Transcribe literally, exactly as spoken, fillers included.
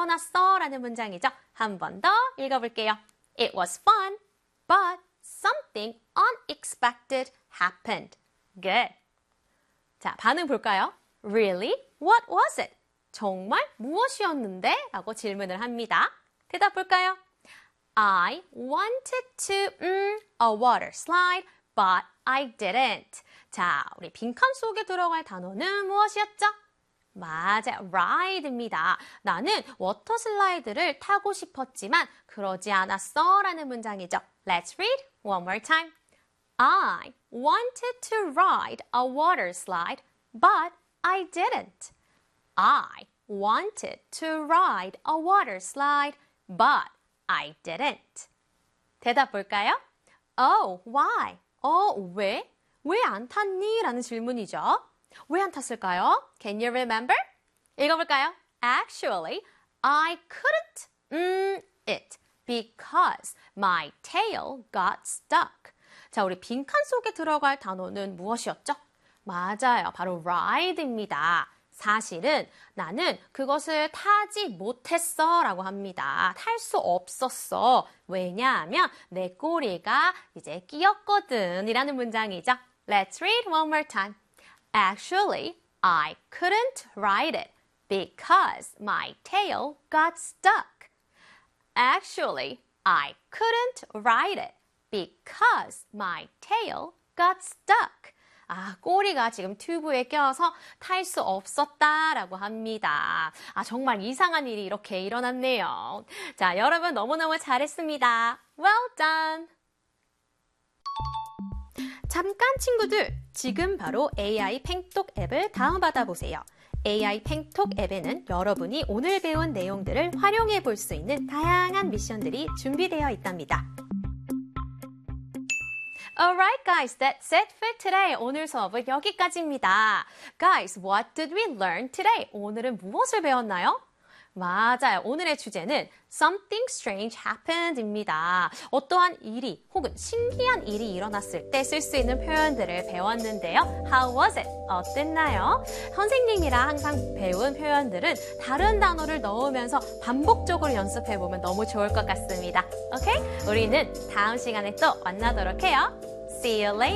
일어났어 라는 문장이죠. 한 번 더 읽어볼게요. It was fun, but something unexpected happened. Good. 자, 반응 볼까요? Really? What was it? 정말 무엇이었는데? 라고 질문을 합니다. 대답 볼까요? I wanted to mm, a water slide, but I didn't. 자, 우리 빈칸 속에 들어갈 단어는 무엇이었죠? 맞아요. ride입니다. 나는 워터 슬라이드를 타고 싶었지만 그러지 않았어 라는 문장이죠. Let's read one more time. I wanted to ride a water slide, but I didn't. I wanted to ride a water slide, but I didn't. 대답 볼까요? Oh, why? 어, 왜? 왜 안 탔니? 라는 질문이죠. 왜 안 탔을까요? Can you remember? 읽어볼까요? Actually, I couldn't mm, it because my tail got stuck. 자, 우리 빈칸 속에 들어갈 단어는 무엇이었죠? 맞아요. 바로 ride입니다. 사실은 나는 그것을 타지 못했어 라고 합니다. 탈 수 없었어. 왜냐하면 내 꼬리가 이제 끼었거든 이라는 문장이죠. Let's read one more time. Actually, I couldn't ride it because my tail got stuck. Actually, I couldn't ride it because my tail got stuck. 아, 꼬리가 지금 튜브에 껴서 탈 수 없었다라고 합니다. 아, 정말 이상한 일이 이렇게 일어났네요. 자, 여러분 너무너무 잘했습니다. Well done! 잠깐 친구들, 지금 바로 에이아이 팽톡 앱을 다운받아 보세요. 에이아이 팽톡 앱에는 여러분이 오늘 배운 내용들을 활용해 볼 수 있는 다양한 미션들이 준비되어 있답니다. Alright guys, that's it for today. 오늘 수업은 여기까지입니다. Guys, what did we learn today? 오늘은 무엇을 배웠나요? 맞아요. 오늘의 주제는 Something strange happened입니다. 어떠한 일이 혹은 신기한 일이 일어났을 때 쓸 수 있는 표현들을 배웠는데요. How was it? 어땠나요? 선생님이랑 항상 배운 표현들은 다른 단어를 넣으면서 반복적으로 연습해보면 너무 좋을 것 같습니다. 오케이? 우리는 다음 시간에 또 만나도록 해요. See you later.